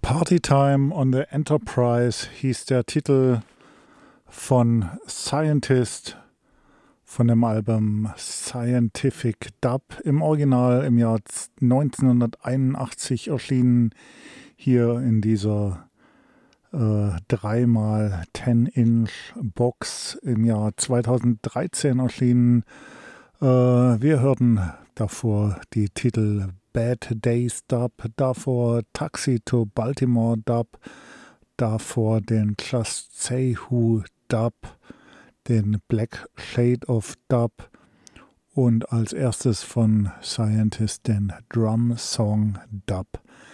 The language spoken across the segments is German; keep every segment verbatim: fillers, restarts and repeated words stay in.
Partytime on the Enterprise hieß der Titel von Scientist von dem Album Scientific Dub, im Original im Jahr neunzehnhunderteinundachtzig erschienen, hier in dieser äh, drei mal zehn Inch Box im Jahr zweitausenddreizehn erschienen. Äh, wir hörten davor die Titel Bad Days Dub, davor Taxi to Baltimore Dub, davor den Just Say Who Dub, den Black Shade of Dub und als erstes von Scientist den Drum Song Dub.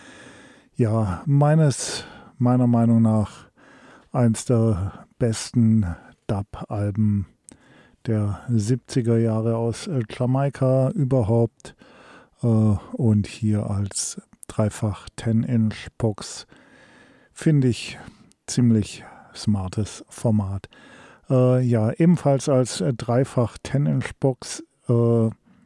Ja, meines, meiner Meinung nach eins der besten Dub-Alben der siebziger Jahre aus Jamaika überhaupt. Und hier als dreifach zehn Inch Box finde ich ziemlich smartes Format. Äh, ja, ebenfalls als äh, dreifach zehn Inch Box, äh,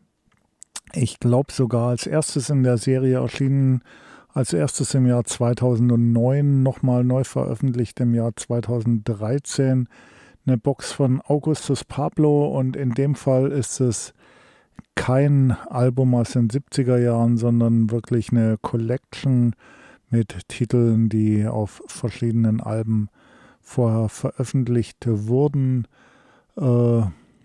ich glaube sogar als erstes in der Serie erschienen, als erstes im Jahr zweitausendneun, nochmal neu veröffentlicht im Jahr zweitausenddreizehn, eine Box von Augustus Pablo, und in dem Fall ist es kein Album aus den siebziger Jahren, sondern wirklich eine Collection mit Titeln, die auf verschiedenen Alben vorher veröffentlicht wurden. Äh,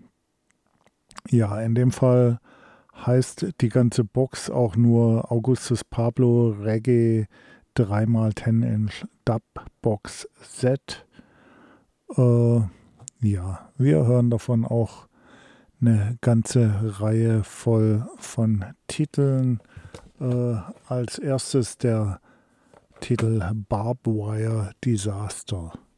ja, in dem Fall heißt die ganze Box auch nur Augustus Pablo Reggae drei mal zehn Inch Dub Box Set. Äh, ja, wir hören davon auch eine ganze Reihe voll von Titeln. Äh, als erstes der Titel Barbed Wire Disaster.